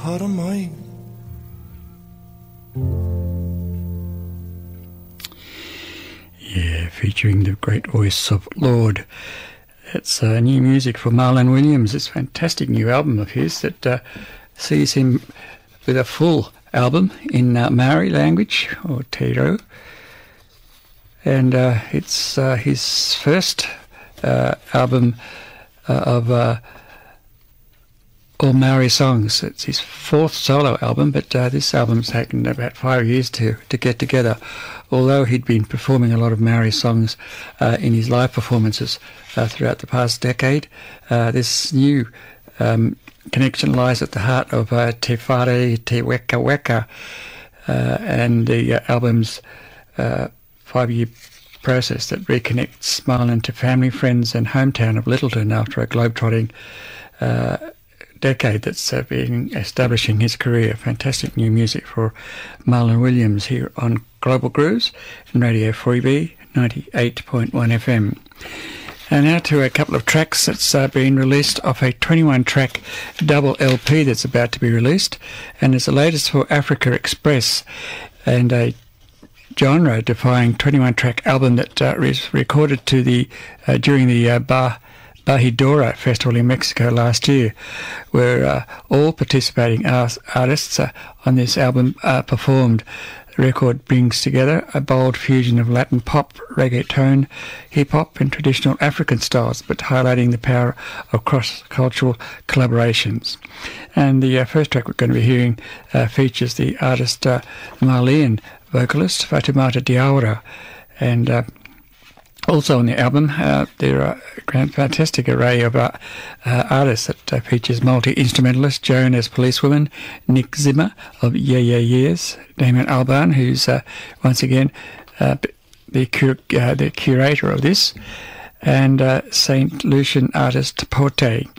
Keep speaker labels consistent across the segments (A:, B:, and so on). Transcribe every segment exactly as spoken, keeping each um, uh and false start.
A: part of mine.
B: Yeah, featuring the great voice of Lord. It's uh, new music for Marlon Williams. It's a fantastic new album of his that uh, sees him with a full album in uh, Maori language, or Te Reo. And uh, it's uh, his first uh, album uh, of uh, all Maori songs. It's his fourth solo album, but uh, this album's taken about five years to, to get together, although he'd been performing a lot of Maori songs uh, in his live performances uh, throughout the past decade. Uh, this new um, connection lies at the heart of uh, Te Whare, Te Weka Weka, uh, and the uh, album's uh, five-year process that reconnects Marlon to family, friends and hometown of Littleton after a globetrotting uh, decade that's uh, been establishing his career. Fantastic new music for Marlon Williams here on Global Grooves and Radio four E B ninety-eight point one F M. And now to a couple of tracks that's uh, been released off a twenty-one track double L P that's about to be released, and it's the latest for Africa Express, and a genre-defying twenty-one track album that uh, was recorded to the uh, during the uh, Bar Bajidora Festival in Mexico last year, where uh, all participating art- artists uh, on this album uh, performed. The record brings together a bold fusion of Latin pop, reggaeton, hip-hop and traditional African styles, but highlighting the power of cross-cultural collaborations. And the uh, first track we're going to be hearing uh, features the artist uh, Malian vocalist Fatoumata Diawara, and uh, also on the album, uh, there are a fantastic array of uh, uh, artists that uh, features multi-instrumentalist Joan as Policewoman, Nick Zimmer of Yeah Yeah Yeahs, Damon Albarn, who's uh, once again uh, the, cur- uh, the curator of this, and uh, Saint Lucian artist Porte.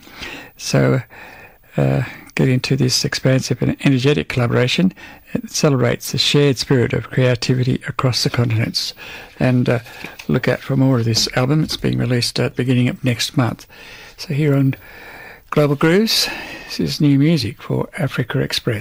B: So uh, get into this expansive and energetic collaboration. It celebrates the shared spirit of creativity across the continents. And uh, look out for more of this album. It's being released at the beginning of next month. So here on Global Grooves, this is new music for Africa Express.